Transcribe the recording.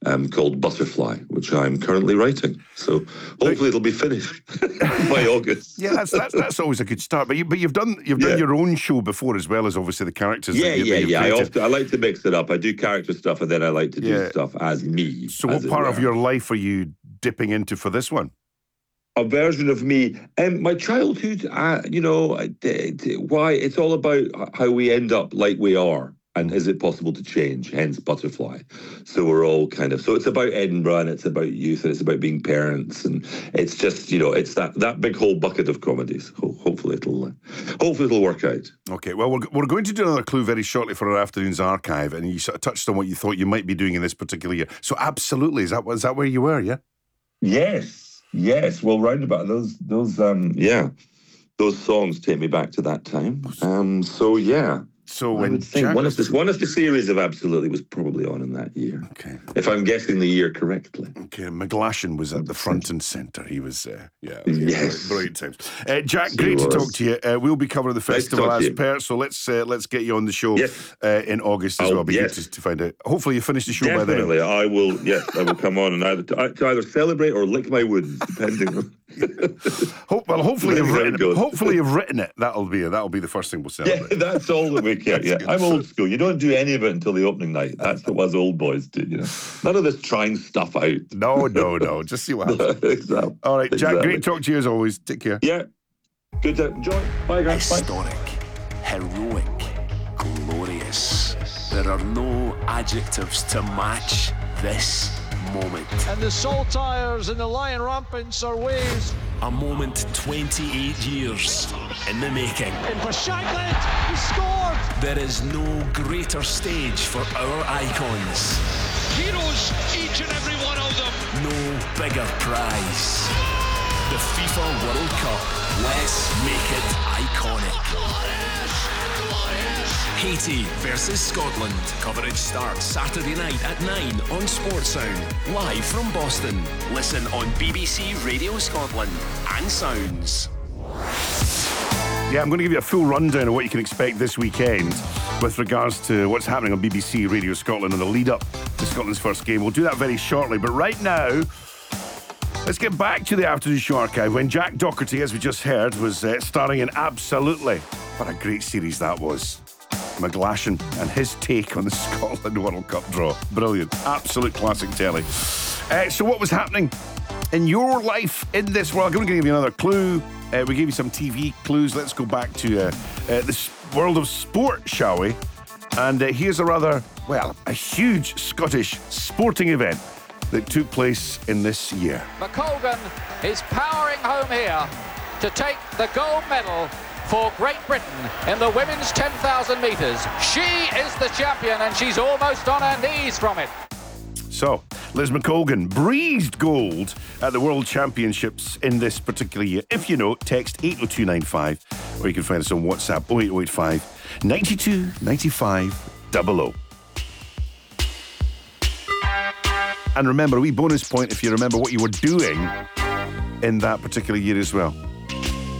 called Butterfly, which I'm currently writing. So hopefully it'll be finished by August. Yeah, that's always a good start. But you've done your own show before, as well as obviously the characters. I like to mix it up. I do character stuff, and then I like to do stuff as me. So what part of your life are you dipping into for this one? A version of me. My childhood, why it's all about how we end up like we are. And is it possible to change? Hence Butterfly. So we're all so it's about Edinburgh, and it's about youth, and it's about being parents, and it's just, it's that big whole bucket of comedies. Hopefully it'll work out. Okay, well, we're going to do another clue very shortly for our afternoon's archive, and you sort of touched on what you thought you might be doing in this particular year. So absolutely, is that where you were? Yeah. Yes. Well, round about those songs take me back to that time. So when one of the series of Absolutely was probably on in that year. Okay. If I'm guessing the year correctly. Okay, McGlashan was at the front and centre. He was, yes. Brilliant times. Jack, great to talk to you. We'll be covering the festival as per, so let's get you on the show in August as well. Be good to find out. Hopefully you finish the show by then. Definitely, I will come on and either celebrate or lick my wounds, depending on... Hopefully you've written it. That'll be the first thing we'll celebrate. Yeah, that's all that we care. Yeah, I'm old school. You don't do any of it until the opening night. That's what us old boys do. None of this trying stuff out. No. Just see what happens. Exactly. All right, Jack. Great to talk to you as always. Take care. Yeah. Good to enjoy. Bye, guys. Historic, heroic, glorious. There are no adjectives to match this moment. And the Saltires and the Lion Rampants are waves. A moment 28 years in the making. In for Shankland, he scored! There is no greater stage for our icons. Heroes, each and every one of them. No bigger prize. The FIFA World Cup. Let's make it iconic. Haiti versus Scotland. Coverage starts Saturday night at 9 on Sportsound. Live from Boston. Listen on BBC Radio Scotland and Sounds. Yeah, I'm going to give you a full rundown of what you can expect this weekend with regards to what's happening on BBC Radio Scotland and the lead up to Scotland's first game. We'll do that very shortly, but right now, let's get back to the afternoon show archive when Jack Docherty, as we just heard, was starring in Absolutely. What a great series that was. McGlashan and his take on the Scotland World Cup draw. Brilliant. Absolute classic telly. So what was happening in your life in this world? I'm going to give you another clue. We gave you some TV clues. Let's go back to the world of sport, shall we? And here's a huge Scottish sporting event that took place in this year. McColgan is powering home here to take the gold medal for Great Britain in the women's 10,000 metres. She is the champion and she's almost on her knees from it. So, Liz McColgan breezed gold at the World Championships in this particular year. If you know, text 80295 or you can find us on WhatsApp 08085 92 95 00. And remember, a wee bonus point if you remember what you were doing in that particular year as well.